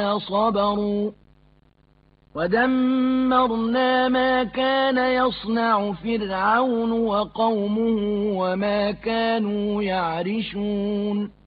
صبروا ودمرنا ما كان يصنع فرعون وقومه وما كانوا يعرشون